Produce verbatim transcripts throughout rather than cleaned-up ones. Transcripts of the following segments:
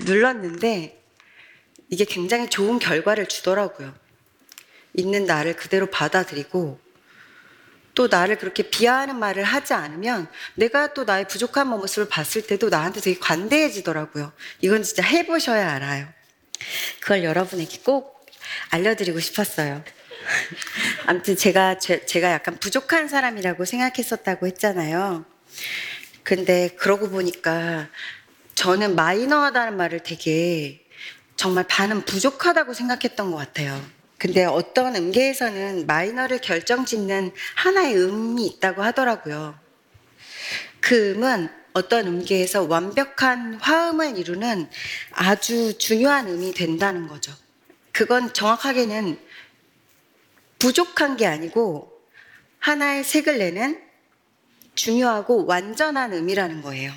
눌렀는데 이게 굉장히 좋은 결과를 주더라고요. 있는 나를 그대로 받아들이고 또 나를 그렇게 비하하는 말을 하지 않으면 내가 또 나의 부족한 모습을 봤을 때도 나한테 되게 관대해지더라고요. 이건 진짜 해보셔야 알아요. 그걸 여러분에게 꼭 알려드리고 싶었어요. 아무튼 제가 제, 제가 약간 부족한 사람이라고 생각했었다고 했잖아요. 근데 그러고 보니까 저는 마이너하다는 말을 되게 정말 반은 부족하다고 생각했던 것 같아요. 근데 어떤 음계에서는 마이너를 결정짓는 하나의 음이 있다고 하더라고요. 그 음은 어떤 음계에서 완벽한 화음을 이루는 아주 중요한 음이 된다는 거죠. 그건 정확하게는 부족한 게 아니고 하나의 색을 내는 중요하고 완전한 음이라는 거예요.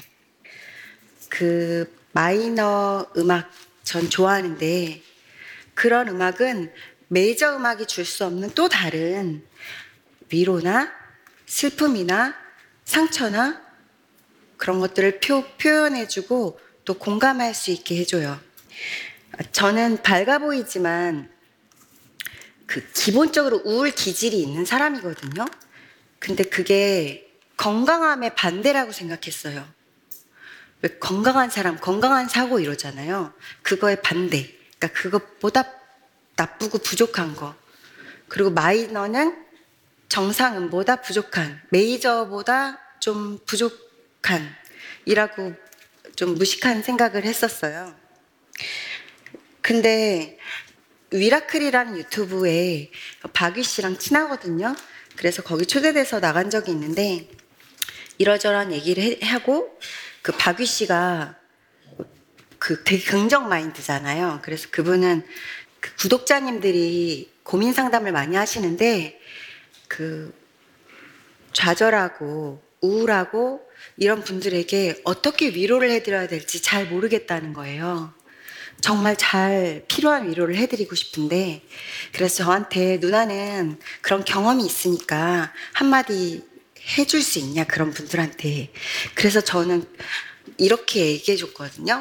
그 마이너 음악 전 좋아하는데 그런 음악은 메이저 음악이 줄 수 없는 또 다른 위로나 슬픔이나 상처나 그런 것들을 표, 표현해주고 또 공감할 수 있게 해줘요. 저는 밝아 보이지만 그 기본적으로 우울 기질이 있는 사람이거든요. 근데 그게 건강함의 반대라고 생각했어요. 왜 건강한 사람, 건강한 사고 이러잖아요. 그거의 반대. 그러니까 그것보다 나쁘고 부족한 거. 그리고 마이너는 정상음보다 부족한, 메이저보다 좀 부족한 이라고 좀 무식한 생각을 했었어요. 근데 위라클이라는 유튜브에 박유 씨랑 친하거든요. 그래서 거기 초대돼서 나간 적이 있는데 이러저러한 얘기를 해, 하고 그 박유 씨가 그 되게 긍정 마인드잖아요. 그래서 그분은 그 구독자님들이 고민 상담을 많이 하시는데 그 좌절하고 우울하고 이런 분들에게 어떻게 위로를 해드려야 될지 잘 모르겠다는 거예요. 정말 잘 필요한 위로를 해드리고 싶은데 그래서 저한테 누나는 그런 경험이 있으니까 한마디 해줄 수 있냐 그런 분들한테. 그래서 저는 이렇게 얘기해 줬거든요.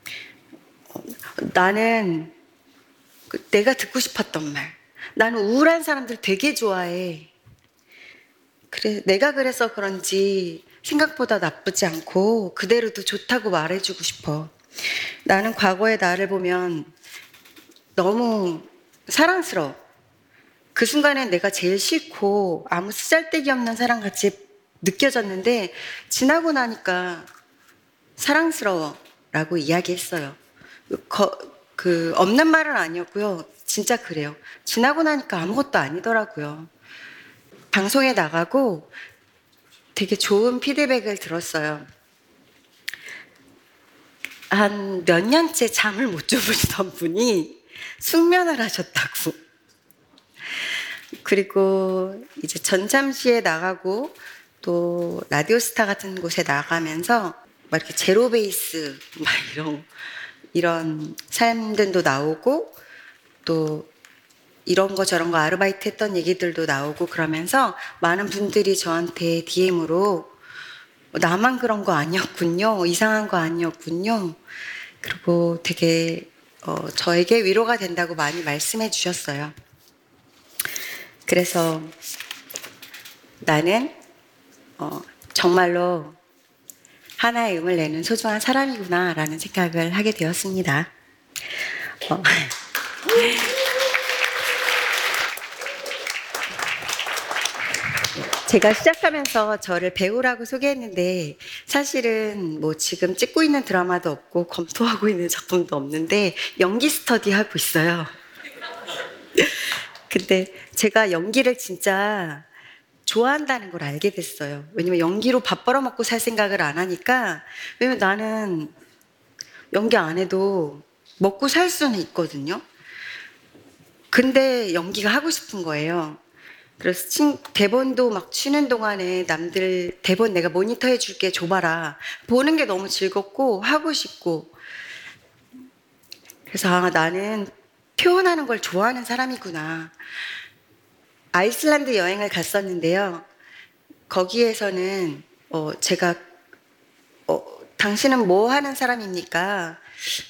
나는 내가 듣고 싶었던 말. 나는 우울한 사람들 되게 좋아해. 그래, 내가 그래서 그런지 생각보다 나쁘지 않고 그대로도 좋다고 말해주고 싶어. 나는 과거의 나를 보면 너무 사랑스러워. 그 순간엔 내가 제일 싫고 아무 쓰잘데기 없는 사람같이 느껴졌는데 지나고 나니까 사랑스러워 라고 이야기했어요. 거, 그 없는 말은 아니었고요. 진짜 그래요. 지나고 나니까 아무것도 아니더라고요. 방송에 나가고 되게 좋은 피드백을 들었어요. 한 몇 년째 잠을 못 주무시던 분이 숙면을 하셨다고. 그리고 이제 전참시에 나가고 또 라디오스타 같은 곳에 나가면서 막 이렇게 제로 베이스 막 이런 이런 사람들도 나오고 또 이런 거 저런 거 아르바이트 했던 얘기들도 나오고 그러면서 많은 분들이 저한테 디엠으로 나만 그런 거 아니었군요. 이상한 거 아니었군요. 그리고 되게 어, 저에게 위로가 된다고 많이 말씀해 주셨어요. 그래서 나는 어, 정말로 하나의 음을 내는 소중한 사람이구나 라는 생각을 하게 되었습니다. 어. 제가 시작하면서 저를 배우라고 소개했는데 사실은 뭐 지금 찍고 있는 드라마도 없고 검토하고 있는 작품도 없는데 연기 스터디 하고 있어요. 근데 제가 연기를 진짜 좋아한다는 걸 알게 됐어요. 왜냐면 연기로 밥 벌어먹고 살 생각을 안 하니까. 왜냐면 나는 연기 안 해도 먹고 살 수는 있거든요. 근데 연기가 하고 싶은 거예요. 그래서 친, 대본도 막 치는 동안에 남들 대본 내가 모니터 해줄게 줘봐라. 보는 게 너무 즐겁고 하고 싶고. 그래서 아, 나는 표현하는 걸 좋아하는 사람이구나. 아이슬란드 여행을 갔었는데요. 거기에서는 어, 제가 어, 당신은 뭐 하는 사람입니까?